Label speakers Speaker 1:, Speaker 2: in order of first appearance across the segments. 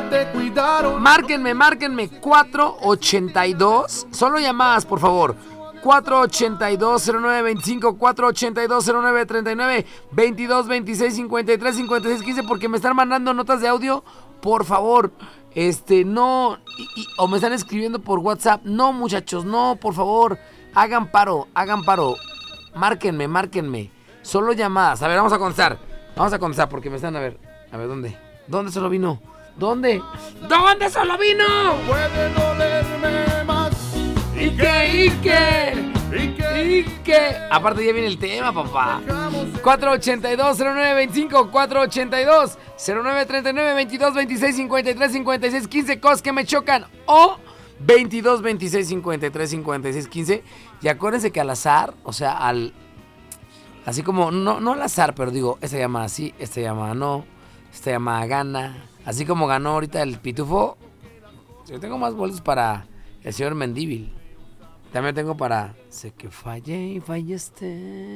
Speaker 1: te cuidaron.
Speaker 2: Márquenme 482, solo llamadas, por favor. 482-0925, 482-0939, 22 26 53 56 15, porque me están mandando notas de audio, por favor. No, o me están escribiendo por WhatsApp. No, muchachos, no, por favor, hagan paro. Márquenme. Solo llamadas. A ver, vamos a contestar porque me están, a ver, ¿dónde solo vino? ¿Dónde solo vino?
Speaker 1: Puede dolerme más.
Speaker 2: ¿Y qué? Aparte ya viene el tema, papá. 482-0925, 482-0939, 22 26 53 56 15, cosas que me chocan, o 22 26 53 56 15. Y acuérdense que al azar, o sea, así como, no al azar, pero digo, esta llamada sí, esta llamada no, esta llamada gana. Así como ganó ahorita el Pitufo, yo tengo más boletos para el señor Mendívil. También tengo para Sé que fallé y fallaste.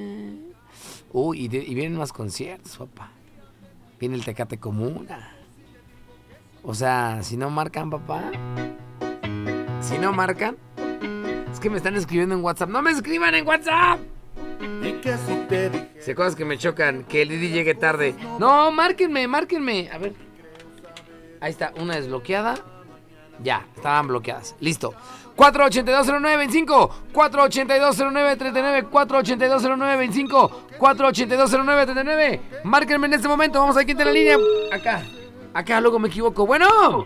Speaker 2: Y vienen más conciertos, papá. Viene el Tecate Comuna. O sea, si no marcan, papá. Si no marcan. Es que me están escribiendo en WhatsApp. ¡No me escriban en WhatsApp!
Speaker 1: Y que si te dije.
Speaker 2: Sé cosas que me chocan. Que el Didi llegue tarde. No, márquenme. A ver. Ahí está, una desbloqueada. Ya, estaban bloqueadas. Listo. 482-0925, 482-0939, 482-0925, 482-0939. Márquenme en este momento. Vamos a ver quién está en la línea. Acá, luego me equivoco. Bueno.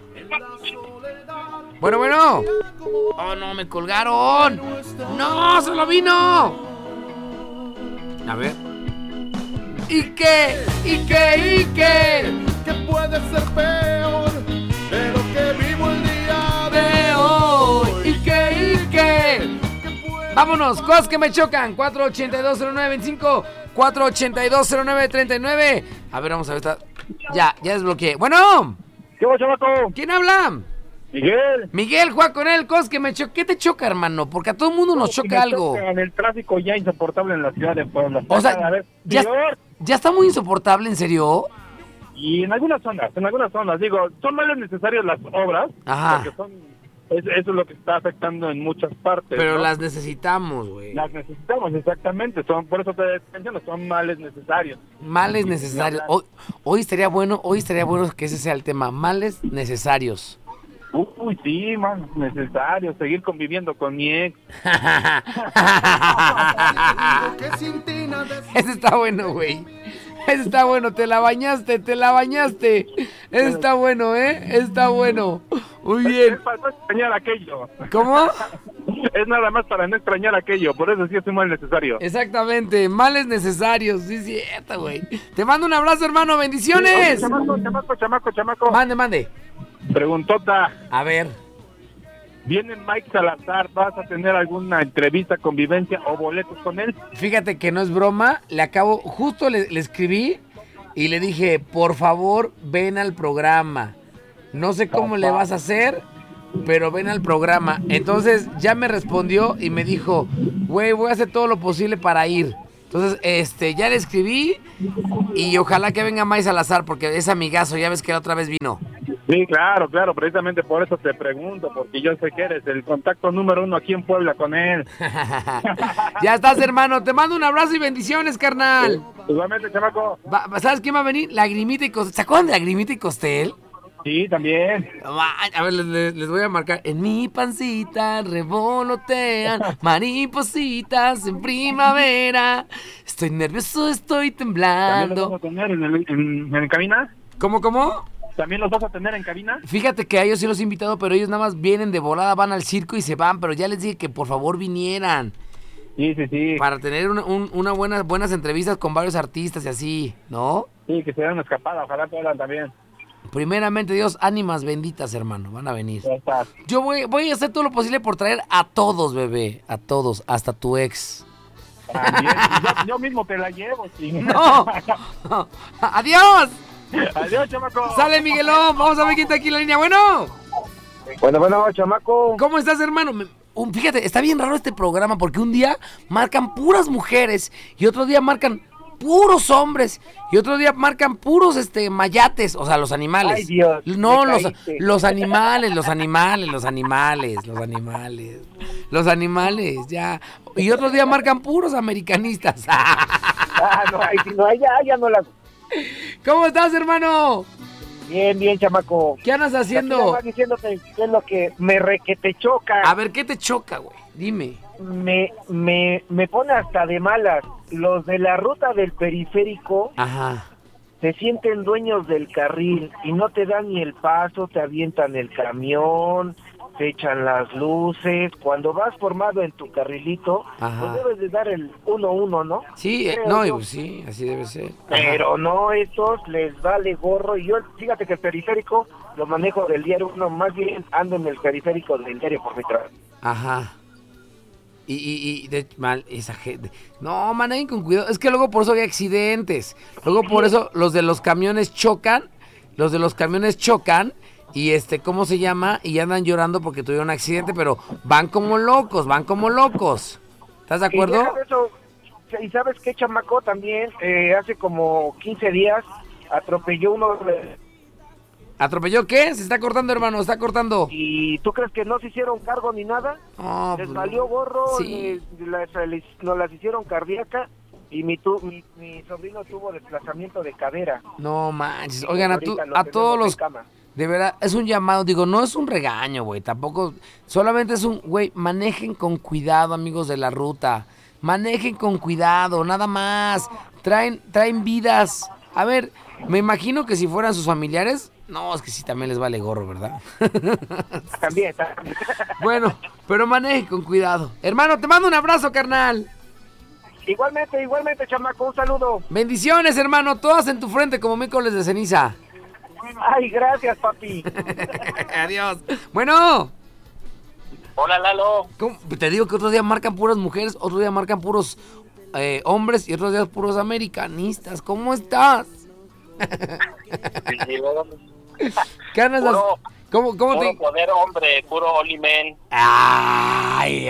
Speaker 2: Oh, no, me colgaron. No, solo vino. A ver. ¿Y qué?
Speaker 1: Que puede ser peor de lo que vivo el día de
Speaker 2: hoy. ¿Y qué? Vámonos, cosas que me chocan. 482-0925, 482-0939. A ver, vamos a ver. Ya desbloqueé. Bueno.
Speaker 3: ¿Qué va, chamaco?
Speaker 2: ¿Quién habla? Miguel, juega con él. Cosas que me chocan. ¿Qué te choca, hermano? Porque a todo el mundo nos choca algo.
Speaker 3: En el tráfico ya insoportable en la ciudad de Puebla.
Speaker 2: O sea, ya está muy insoportable, ¿en serio?
Speaker 3: Y en algunas zonas, digo, son males necesarias las obras.
Speaker 2: Ajá.
Speaker 3: Porque eso es lo que está afectando en muchas partes.
Speaker 2: Pero
Speaker 3: ¿no?
Speaker 2: las necesitamos, güey.
Speaker 3: Las necesitamos, exactamente. Por eso te menciono, son males necesarios.
Speaker 2: Males necesarios. Hoy estaría bueno que ese sea el tema. Males necesarios.
Speaker 3: Uy, sí, man, necesario. Seguir conviviendo con mi ex.
Speaker 2: Ese está bueno, güey. Ese está bueno, te la bañaste. Ese está bueno, está bueno. Muy bien.
Speaker 3: Es para no extrañar aquello.
Speaker 2: ¿Cómo?
Speaker 3: Es nada más para no extrañar aquello, por eso sí es un mal necesario.
Speaker 2: Exactamente, males necesarios, sí, cierto, güey. Te mando un abrazo, hermano, bendiciones.
Speaker 3: Sí, chamaco.
Speaker 2: Mande.
Speaker 3: Preguntota.
Speaker 2: A ver.
Speaker 3: Viene Mike Salazar, ¿vas a tener alguna entrevista, convivencia o boletos con él?
Speaker 2: Fíjate que no es broma, justo le escribí y le dije, por favor, ven al programa. No sé cómo le vas a hacer, pero ven al programa. Entonces ya me respondió y me dijo, güey, voy a hacer todo lo posible para ir. Entonces, ya le escribí y ojalá que venga Mike Salazar porque es amigazo, ya ves que la otra vez vino.
Speaker 3: Sí, claro, precisamente por eso te pregunto, porque yo sé que eres el contacto número 1 aquí en Puebla con él.
Speaker 2: Ya estás, hermano, te mando un abrazo y bendiciones, carnal.
Speaker 3: Igualmente, chamaco.
Speaker 2: ¿Sabes quién va a venir? Lagrimita y Costel. ¿Se acuerdan de Lagrimita y Costel?
Speaker 3: Sí, también.
Speaker 2: A ver, les voy a marcar. En mi pancita revolotean maripositas en primavera. Estoy nervioso, estoy temblando.
Speaker 3: ¿También los vas a tener en cabina?
Speaker 2: ¿Cómo?
Speaker 3: ¿También los vas a tener en cabina?
Speaker 2: Fíjate que a ellos sí los he invitado, pero ellos nada más vienen de volada, van al circo y se van. Pero ya les dije que por favor vinieran.
Speaker 3: Sí.
Speaker 2: Para tener buenas entrevistas con varios artistas y así, ¿no?
Speaker 3: Sí, que se den una escapada, ojalá puedan también.
Speaker 2: Primeramente, Dios, ánimas benditas, hermano, van a venir.
Speaker 3: Ya está.
Speaker 2: Yo voy a hacer todo lo posible por traer a todos, bebé, a todos, hasta tu ex.
Speaker 3: También, yo mismo te la llevo, sí.
Speaker 2: ¡No! ¡Adiós!
Speaker 3: Adiós, chamaco.
Speaker 2: Sale, Miguelón, vamos a ver quién está aquí en la línea. Bueno,
Speaker 3: chamaco.
Speaker 2: ¿Cómo estás, hermano? Fíjate, está bien raro este programa porque un día marcan puras mujeres y otro día marcan puros hombres. Y otro día marcan puros mayates, o sea, los animales.
Speaker 4: Ay, Dios,
Speaker 2: no,
Speaker 4: me
Speaker 2: los
Speaker 4: caíste.
Speaker 2: los animales, ya. Y otro día marcan puros americanistas.
Speaker 4: No, ahí sí, no, ya no las...
Speaker 2: ¿Cómo estás, hermano?
Speaker 4: Bien, chamaco.
Speaker 2: ¿Qué andas
Speaker 4: Aquí
Speaker 2: haciendo?
Speaker 4: nada más diciéndote qué es lo que que te choca.
Speaker 2: A ver, ¿qué te choca, güey? Dime.
Speaker 4: Me pone hasta de malas. Los de la ruta del periférico
Speaker 2: Ajá.
Speaker 4: se sienten dueños del carril y no te dan ni el paso, te avientan el camión, te echan las luces. Cuando vas formado en tu carrilito,
Speaker 2: Ajá.
Speaker 4: pues debes de dar el 1-1, ¿no?
Speaker 2: Sí,
Speaker 4: Creo
Speaker 2: no,
Speaker 4: yo.
Speaker 2: pues sí, así debe ser. Ajá.
Speaker 4: Pero no, estos les vale gorro. Y yo, fíjate que el periférico lo manejo del diario 1, más bien ando en el periférico del diario por mi trabajo.
Speaker 2: Ajá. Mal, esa gente. No, manejen con cuidado. Es que luego por eso hay accidentes. Luego por eso los de los camiones chocan. Y ¿cómo se llama? Y andan llorando porque tuvieron un accidente, pero van como locos. ¿Estás de acuerdo?
Speaker 4: Y deja de eso, ¿y sabes qué, chamaco? También hace como 15 días atropelló uno de...
Speaker 2: ¿Atropelló qué? Se está cortando, hermano, está cortando.
Speaker 4: ¿Y tú crees que no se hicieron cargo ni nada?
Speaker 2: No,
Speaker 4: Les
Speaker 2: pues,
Speaker 4: valió gorro,
Speaker 2: sí.
Speaker 4: nos las hicieron cardíaca y mi sobrino tuvo desplazamiento de cadera.
Speaker 2: No manches. Oigan, a
Speaker 4: Ahorita lo
Speaker 2: todos
Speaker 4: tenemos
Speaker 2: los...
Speaker 4: en cama.
Speaker 2: De verdad, es un llamado, digo, no es un regaño, güey, tampoco, solamente es un, güey, manejen con cuidado, amigos de la ruta, manejen con cuidado, nada más, traen vidas. A ver, me imagino que si fueran sus familiares, no, es que sí, también les vale gorro, ¿verdad?
Speaker 4: También.
Speaker 2: Bueno, pero manejen con cuidado. Hermano, te mando un abrazo, carnal.
Speaker 4: Igualmente, chamaco, un saludo.
Speaker 2: Bendiciones, hermano, todas en tu frente como miércoles de ceniza.
Speaker 4: Ay, gracias, papi.
Speaker 2: Adiós. Bueno.
Speaker 5: Hola, Lalo.
Speaker 2: ¿Cómo? Te digo que otros días marcan puras mujeres, otros días marcan puros hombres y otros días puros americanistas. ¿Cómo estás? ¿Qué andas?
Speaker 5: Puro,
Speaker 2: ¿Cómo
Speaker 5: puro
Speaker 2: te...?
Speaker 5: poder hombre, puro Oli Men.
Speaker 2: Ay.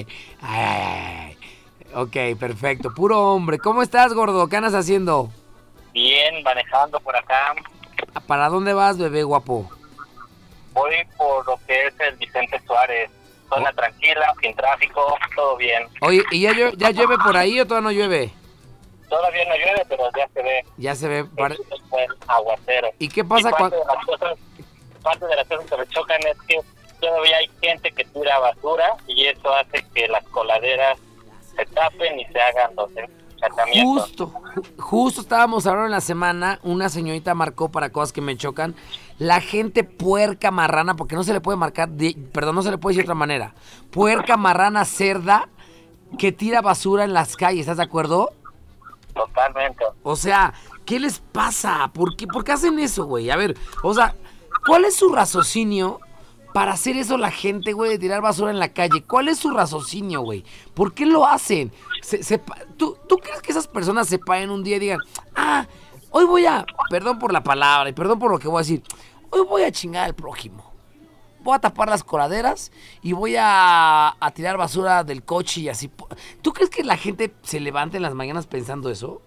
Speaker 2: Ok, perfecto. Puro hombre. ¿Cómo estás, gordo? ¿Qué andas haciendo?
Speaker 5: Bien, manejando por acá.
Speaker 2: ¿Para dónde vas, bebé guapo?
Speaker 5: Voy por lo que es el Vicente Suárez. Zona tranquila, sin tráfico, todo bien.
Speaker 2: Oye, ¿y ya llueve por ahí o todavía no llueve?
Speaker 5: Todavía no llueve, pero ya se ve.
Speaker 2: Ya se ve.
Speaker 5: Es buen aguacero.
Speaker 2: ¿Y qué pasa
Speaker 5: parte de las cosas que me chocan es que todavía hay gente que tira basura y eso hace que las coladeras se tapen y se hagan los encharcamientos.
Speaker 2: Justo estábamos hablando en la semana, una señorita marcó para cosas que me chocan, la gente puerca, marrana, porque no se le puede marcar, no se le puede decir de otra manera, puerca, marrana, cerda, que tira basura en las calles, ¿estás de acuerdo?
Speaker 5: Totalmente.
Speaker 2: O sea, ¿qué les pasa? ¿Por qué hacen eso, güey? A ver, o sea, ¿cuál es su raciocinio para hacer eso la gente, güey, de tirar basura en la calle? ¿Cuál es su raciocinio, güey? ¿Por qué lo hacen? ¿Tú crees que esas personas se paren un día y digan, hoy voy a, perdón por la palabra y perdón por lo que voy a decir, hoy voy a chingar al prójimo? Voy a tapar las coladeras y voy a tirar basura del coche y así. ¿Tú crees que la gente se levante en las mañanas pensando eso?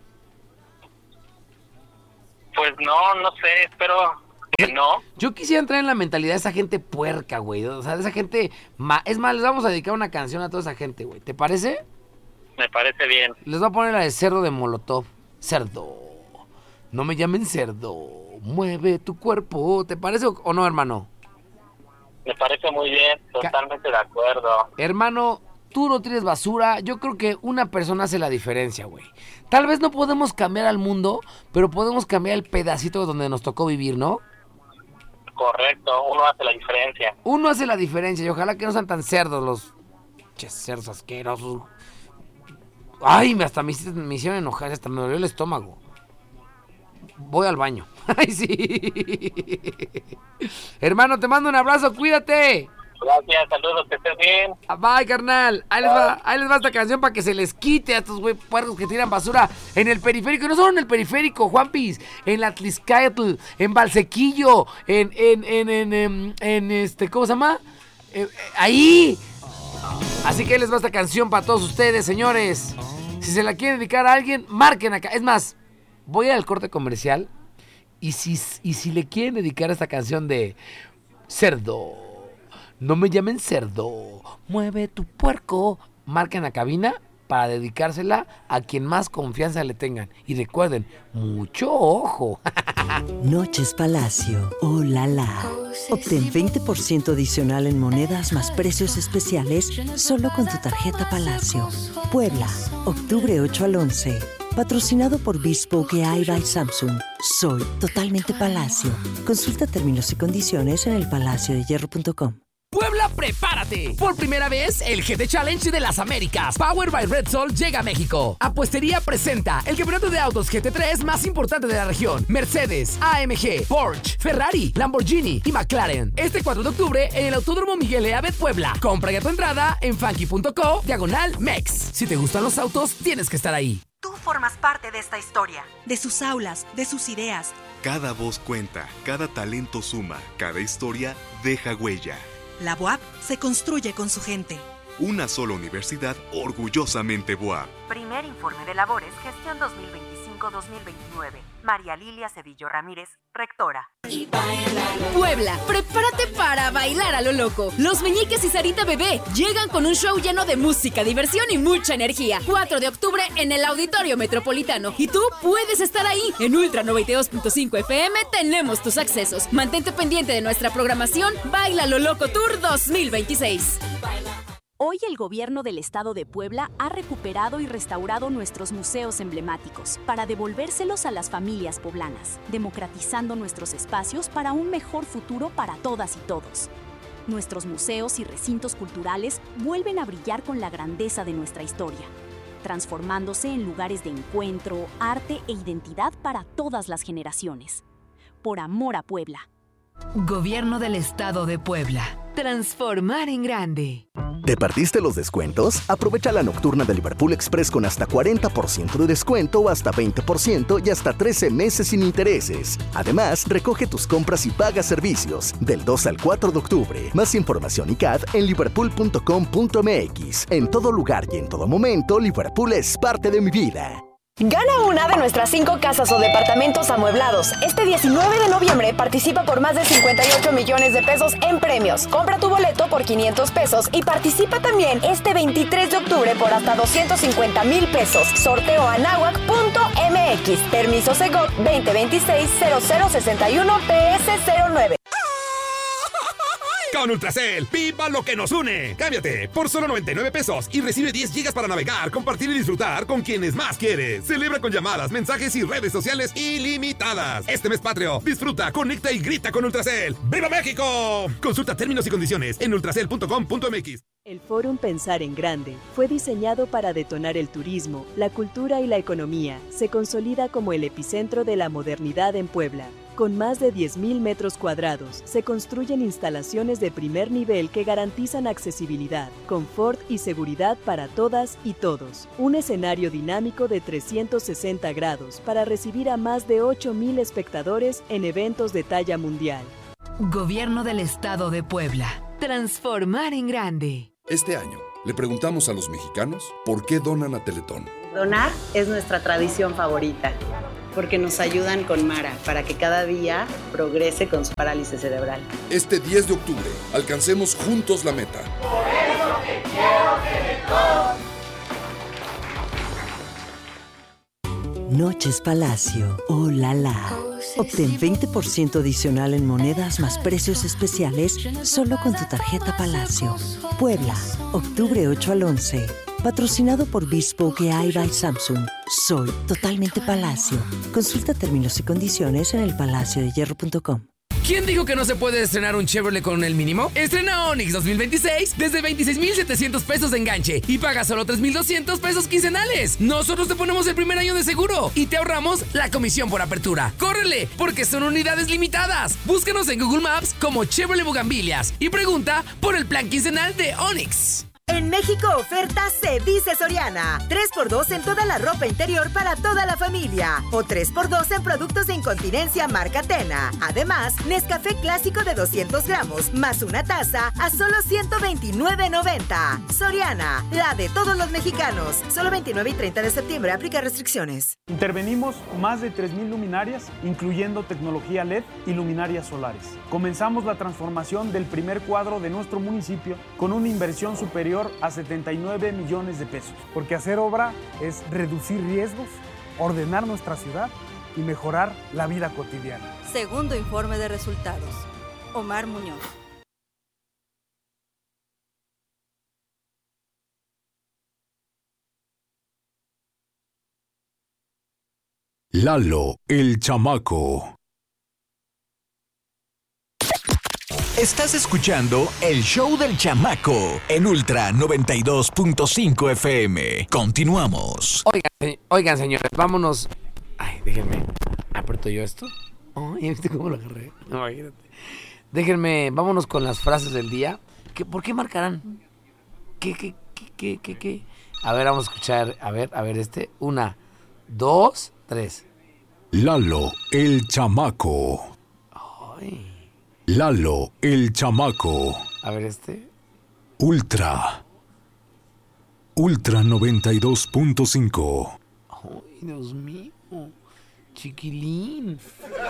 Speaker 5: Pues no sé, espero que no.
Speaker 2: Yo quisiera entrar en la mentalidad de esa gente puerca, güey. O sea, de esa gente... Es más, les vamos a dedicar una canción a toda esa gente, güey. ¿Te parece?
Speaker 5: Me parece bien.
Speaker 2: Les voy a poner la de Cerdo de Molotov. Cerdo. No me llamen cerdo. Mueve tu cuerpo. ¿Te parece o no, hermano?
Speaker 5: Me parece muy bien, totalmente de acuerdo.
Speaker 2: Hermano, tú no tires basura. Yo creo que una persona hace la diferencia, güey. Tal vez no podemos cambiar al mundo, pero podemos cambiar el pedacito donde nos tocó vivir, ¿no?
Speaker 5: Correcto, uno hace la diferencia.
Speaker 2: Uno hace la diferencia y ojalá que no sean tan cerdos los... cerdos asquerosos. Ay, hasta me hicieron enojar, hasta me dolió el estómago. Voy al baño. Ay, sí. Hermano, te mando un abrazo, cuídate.
Speaker 5: Gracias, saludos, que estés bien.
Speaker 2: Bye, carnal. Ahí les va esta canción para que se les quite a estos güey puercos que tiran basura en el periférico. Y no solo en el periférico, Juanpis. En la Tliscayotl, en Valsequillo, ¿cómo se llama? Ahí. Así que ahí les va esta canción para todos ustedes, señores. Si se la quieren dedicar a alguien, marquen acá. Es más, voy al corte comercial y si le quieren dedicar esta canción de Cerdo, no me llamen cerdo, mueve tu puerco, marquen a cabina para dedicársela a quien más confianza le tengan. Y recuerden, mucho ojo.
Speaker 6: Noches Palacio, oh la la. Obtén 20% adicional en monedas más precios especiales solo con tu tarjeta Palacio. Puebla, octubre 8 al 11. Patrocinado por Bespoke AI by Samsung. Soy totalmente Palacio. Consulta términos y condiciones en elpalaciodehierro.com.
Speaker 7: Puebla, prepárate. Por primera vez, el GT Challenge de las Américas, Powered by Red Sol, llega a México. Apuestería presenta el campeonato de autos GT3 más importante de la región. Mercedes, AMG, Porsche, Ferrari, Lamborghini y McLaren. Este 4 de octubre en el Autódromo Miguel E. Abed, Puebla. Compra ya tu entrada en funky.co/MEX. Si te gustan los autos, tienes que estar ahí.
Speaker 8: Tú formas parte de esta historia, de sus aulas, de sus ideas.
Speaker 9: Cada voz cuenta, cada talento suma, cada historia deja huella.
Speaker 8: La BUAP se construye con su gente.
Speaker 9: Una sola universidad orgullosamente BUAP.
Speaker 8: Primer informe de labores, gestión 2025-2029. María Lilia Cedillo Ramírez, rectora.
Speaker 10: Puebla, prepárate para bailar a lo loco. Los Meñiques y Sarita Bebé llegan con un show lleno de música, diversión y mucha energía. 4 de octubre en el Auditorio Metropolitano. Y tú puedes estar ahí. En Ultra 92.5 FM tenemos tus accesos. Mantente pendiente de nuestra programación Baila lo Loco Tour 2026.
Speaker 11: Hoy el gobierno del estado de Puebla ha recuperado y restaurado nuestros museos emblemáticos para devolvérselos a las familias poblanas, democratizando nuestros espacios para un mejor futuro para todas y todos. Nuestros museos y recintos culturales vuelven a brillar con la grandeza de nuestra historia, transformándose en lugares de encuentro, arte e identidad para todas las generaciones. Por amor a Puebla.
Speaker 12: Gobierno del Estado de Puebla. Transformar en grande.
Speaker 13: ¿Te perdiste los descuentos? Aprovecha la nocturna de Liverpool Express con hasta 40% de descuento o hasta 20% y hasta 13 meses sin intereses. Además, recoge tus compras y paga servicios del 2 al 4 de octubre. Más información y CAD en liverpool.com.mx. En todo lugar y en todo momento, Liverpool es parte de mi vida.
Speaker 14: Gana una de nuestras 5 casas o departamentos amueblados. Este 19 de noviembre participa por más de 58 millones de pesos en premios. Compra tu boleto por 500 pesos y participa también este 23 de octubre por hasta 250,000 pesos. Sorteo anahuac.mx. Permiso Segov 2026-0061-PS09.
Speaker 15: Con Ultracel, ¡viva lo que nos une! Cámbiate por solo 99 pesos y recibe 10 gigas para navegar, compartir y disfrutar con quienes más quieres. Celebra con llamadas, mensajes y redes sociales ilimitadas. Este mes patrio, disfruta, conecta y grita con Ultracel. ¡Viva México! Consulta términos y condiciones en ultracel.com.mx.
Speaker 16: El Fórum Pensar en Grande fue diseñado para detonar el turismo, la cultura y la economía. Se consolida como el epicentro de la modernidad en Puebla. Con más de 10,000 metros cuadrados, se construyen instalaciones de primer nivel que garantizan accesibilidad, confort y seguridad para todas y todos. Un escenario dinámico de 360 grados para recibir a más de 8,000 espectadores en eventos de talla mundial.
Speaker 12: Gobierno del Estado de Puebla. Transformar en grande.
Speaker 17: Este año, le preguntamos a los mexicanos por qué donan a Teletón.
Speaker 18: Donar es nuestra tradición favorita, porque nos ayudan con Mara para que cada día progrese con su parálisis cerebral.
Speaker 17: Este 10 de octubre, alcancemos juntos la meta.
Speaker 1: Por eso te quiero, Teletón.
Speaker 6: Noches Palacio, oh la la. Obtén 20% adicional en monedas más precios especiales solo con tu tarjeta Palacio. Puebla, octubre 8 al 11. Patrocinado por Bespoke AI by Samsung. Soy totalmente Palacio. Consulta términos y condiciones en elpalaciodehierro.com.
Speaker 2: ¿Quién dijo que no se puede estrenar un Chevrolet con el mínimo? Estrena Onix 2026 desde 26,700 pesos de enganche y paga solo 3,200 pesos quincenales. Nosotros te ponemos el primer año de seguro y te ahorramos la comisión por apertura. ¡Córrele! Porque son unidades limitadas. Búscanos en Google Maps como Chevrolet Bugambilias y pregunta por el plan quincenal de Onix.
Speaker 19: En México oferta se dice Soriana. 3x2 en toda la ropa interior para toda la familia. O 3x2 en productos de incontinencia marca Tena. Además, Nescafé clásico de 200 gramos más una taza a solo $129.90. Soriana, la de todos los mexicanos. Solo 29 y 30 de septiembre. Aplica restricciones.
Speaker 20: Intervenimos más de 3,000 luminarias, incluyendo tecnología LED y luminarias solares. Comenzamos la transformación del primer cuadro de nuestro municipio con una inversión superior a 79 millones de pesos. Porque hacer obra es reducir riesgos, ordenar nuestra ciudad y mejorar la vida cotidiana.
Speaker 21: Segundo informe de resultados. Omar Muñoz.
Speaker 22: Lalo, el chamaco.
Speaker 23: Estás escuchando el show del chamaco en Ultra 92.5 FM. Continuamos.
Speaker 2: Oigan, señores, vámonos. Ay, déjenme. ¿Aprieto yo esto? Ay, ¿viste cómo lo agarré? No, imagínate. Déjenme, vámonos con las frases del día. ¿Por qué marcarán? ¿Qué? A ver, vamos a escuchar. A ver, 1, 2, 3.
Speaker 22: Lalo, el chamaco.
Speaker 2: Ay.
Speaker 22: Lalo, el chamaco.
Speaker 2: A ver,
Speaker 22: Ultra 92.5.
Speaker 2: Ay, Dios mío. Chiquilín.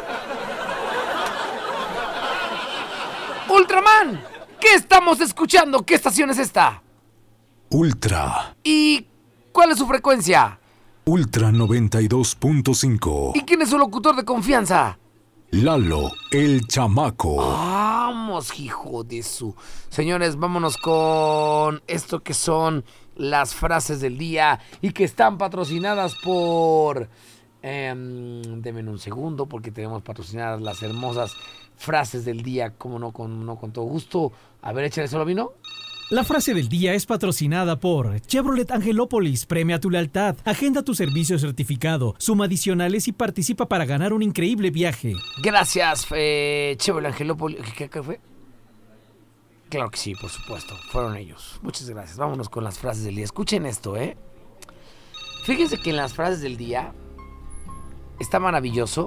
Speaker 2: Ultraman, ¿qué estamos escuchando? ¿Qué estación es esta?
Speaker 22: Ultra.
Speaker 2: ¿Y cuál es su frecuencia?
Speaker 22: Ultra 92.5.
Speaker 2: ¿Y quién es su locutor de confianza?
Speaker 22: Lalo, el chamaco.
Speaker 2: Vamos, hijo de su... Señores, vámonos con esto que son las frases del día y que están patrocinadas por... denme un segundo porque tenemos patrocinadas las hermosas frases del día. Como no, con todo gusto. A ver, échale solo vino.
Speaker 24: La frase del día es patrocinada por Chevrolet Angelópolis. Premia tu lealtad. Agenda tu servicio certificado. Suma adicionales y participa para ganar un increíble viaje.
Speaker 2: Gracias, Chevrolet Angelópolis. ¿Qué fue? Claro que sí, por supuesto. Fueron ellos. Muchas gracias. Vámonos con las frases del día. Escuchen esto, Fíjense que en las frases del día está maravilloso.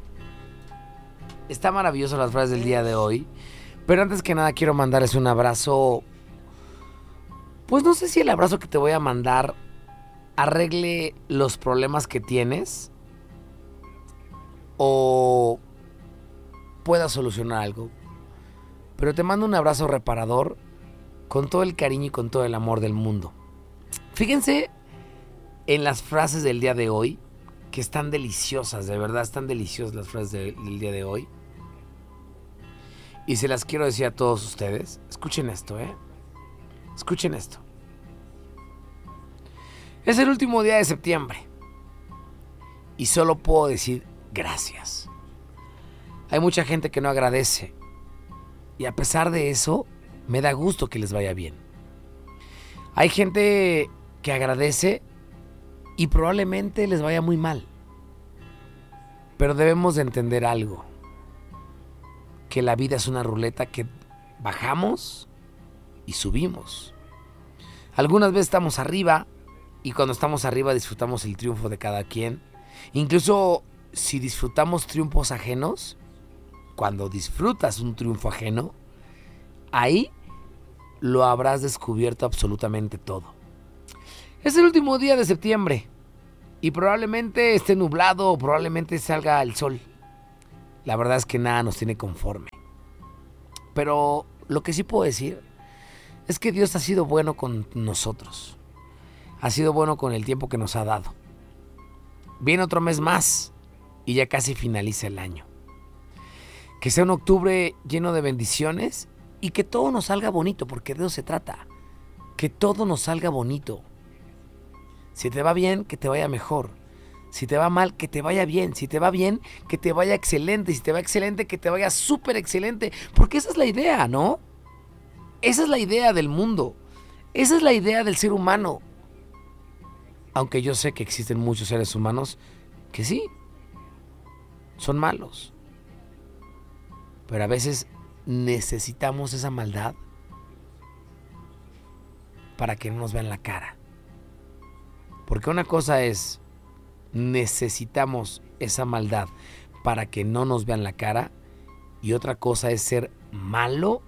Speaker 2: Está maravilloso las frases del día de hoy. Pero antes que nada quiero mandarles un abrazo. Pues no sé si el abrazo que te voy a mandar arregle los problemas que tienes o pueda solucionar algo. Pero te mando un abrazo reparador con todo el cariño y con todo el amor del mundo. Fíjense en las frases del día de hoy, que están deliciosas, de verdad están deliciosas las frases del día de hoy. Y se las quiero decir a todos ustedes. Escuchen esto, Escuchen esto. Es el último día de septiembre y solo puedo decir gracias. Hay mucha gente que no agradece y a pesar de eso me da gusto que les vaya bien. Hay gente que agradece y probablemente les vaya muy mal. Pero debemos de entender algo, que la vida es una ruleta que bajamos y subimos. Algunas veces estamos arriba y cuando estamos arriba disfrutamos el triunfo de cada quien. Incluso si disfrutamos triunfos ajenos, cuando disfrutas un triunfo ajeno, ahí lo habrás descubierto absolutamente todo. Es el último día de septiembre y probablemente esté nublado o probablemente salga el sol. La verdad es que nada nos tiene conforme. Pero lo que sí puedo decir es que Dios ha sido bueno con nosotros. Ha sido bueno con el tiempo que nos ha dado. Viene otro mes más y ya casi finaliza el año. Que sea un octubre lleno de bendiciones y que todo nos salga bonito, porque de eso se trata. Que todo nos salga bonito. Si te va bien, que te vaya mejor. Si te va mal, que te vaya bien. Si te va bien, que te vaya excelente. Si te va excelente, que te vaya súper excelente. Porque esa es la idea, ¿no? Esa es la idea del mundo. Esa es la idea del ser humano. Aunque yo sé que existen muchos seres humanos que sí, son malos. Pero a veces necesitamos esa maldad para que no nos vean la cara. Porque una cosa es, necesitamos esa maldad para que no nos vean la cara, y otra cosa es ser malo.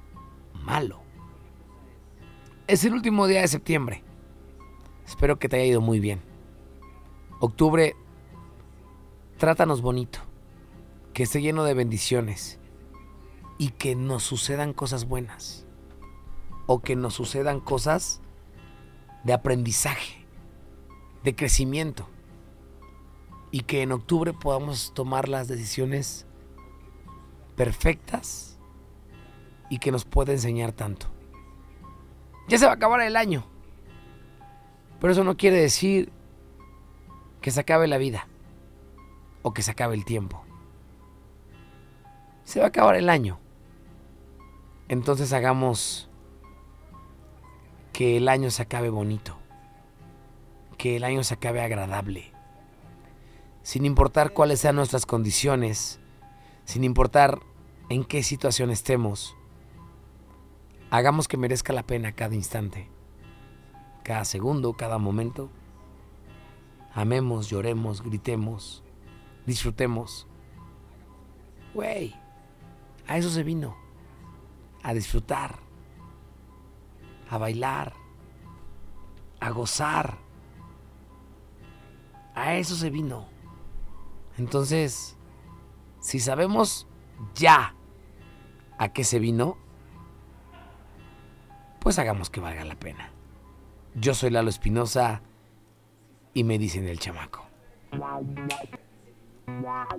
Speaker 2: Es el último día de septiembre. Espero que te haya ido muy bien. Octubre, trátanos bonito, que esté lleno de bendiciones y que nos sucedan cosas buenas o que nos sucedan cosas de aprendizaje, de crecimiento, y que en octubre podamos tomar las decisiones perfectas y que nos pueda enseñar tanto. Ya se va a acabar el año, pero eso no quiere decir que se acabe la vida o que se acabe el tiempo. Se va a acabar el año. Entonces hagamos que el año se acabe bonito, que el año se acabe agradable, sin importar cuáles sean nuestras condiciones, sin importar en qué situación estemos. Hagamos que merezca la pena cada instante, cada segundo, cada momento. Amemos, lloremos, gritemos, disfrutemos. Güey, a eso se vino, a disfrutar, a bailar, a gozar. A eso se vino. Entonces, si sabemos ya a qué se vino, pues hagamos que valga la pena. Yo soy Lalo Espinosa y me dicen el chamaco.